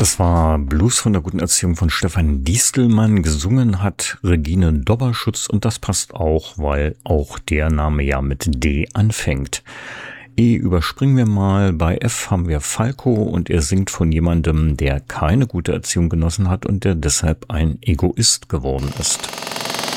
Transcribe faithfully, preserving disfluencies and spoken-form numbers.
Das war Blues von der guten Erziehung von Stefan Distelmann. Gesungen hat Regine Dobberschütz und das passt auch, weil auch der Name ja mit D anfängt. E überspringen wir mal. Bei F haben wir Falco und er singt von jemandem, der keine gute Erziehung genossen hat und der deshalb ein Egoist geworden ist.